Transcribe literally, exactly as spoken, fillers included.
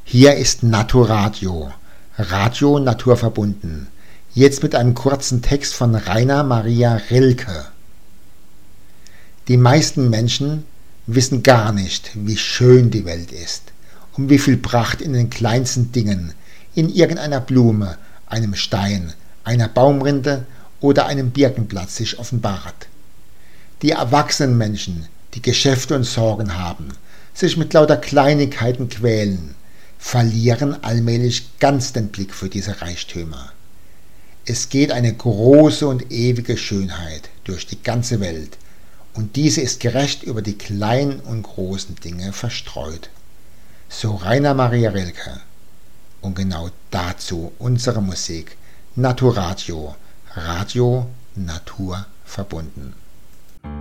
Hier ist Naturadio, Radio naturverbunden. Jetzt mit einem kurzen Text von Rainer Maria Rilke. Die meisten Menschen wissen gar nicht, wie schön die Welt ist und wie viel Pracht in den kleinsten Dingen, in irgendeiner Blume, einem Stein, einer Baumrinde oder einem Birkenblatt sich offenbart. Die erwachsenen Menschen, die Geschäfte und Sorgen haben, sich mit lauter Kleinigkeiten quälen, verlieren allmählich ganz den Blick für diese Reichtümer. Es geht eine große und ewige Schönheit durch die ganze Welt, und diese ist gerecht über die kleinen und großen Dinge verstreut. So Rainer Maria Rilke. Und genau dazu unsere Musik, Naturadio, Radio Natur verbunden.